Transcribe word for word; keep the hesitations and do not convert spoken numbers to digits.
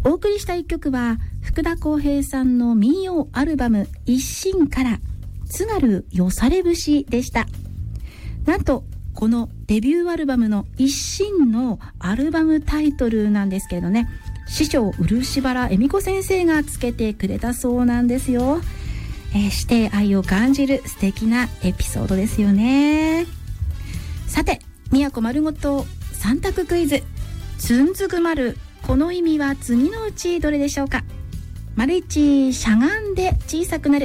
お送りした一曲は福田浩平さんの民謡アルバム一心から津軽よされ節でした。なんとこのデビューアルバムの一心のアルバムタイトルなんですけれどね、師匠漆原恵美子先生がつけてくれたそうなんですよ。えー、師弟愛を感じる素敵なエピソードですよね。さて、宮古丸ごと三択クイズ。つんづく丸、この意味は次のうちどれでしょうか。丸いち、しゃがんで小さくなる。